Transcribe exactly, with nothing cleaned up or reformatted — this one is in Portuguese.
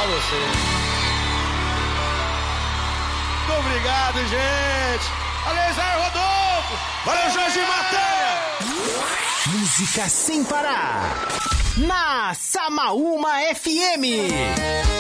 Só você. Muito obrigado, gente. Valeu, Zé Rodolfo. Valeu, Jorge Matéria. Música sem parar. Na Samaúma F M.